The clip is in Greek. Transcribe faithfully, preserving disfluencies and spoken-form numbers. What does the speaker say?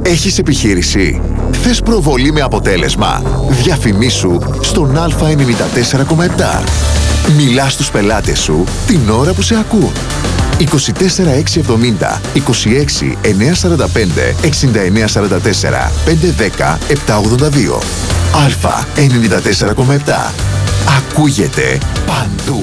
Έχεις επιχείρηση? Θες προβολή με αποτέλεσμα? Διαφημίσου στον Α ενενήντα τέσσερα κόμμα επτά. Μιλάς στους πελάτες σου την ώρα που σε ακούν. είκοσι τέσσερα εξακόσια εβδομήντα, είκοσι έξι εννιακόσια σαράντα πέντε, εξήντα εννέα σαράντα τέσσερα, πεντακόσια δέκα, επτακόσια ογδόντα δύο. Α ενενήντα τέσσερα κόμμα επτά. Ακούγεται παντού.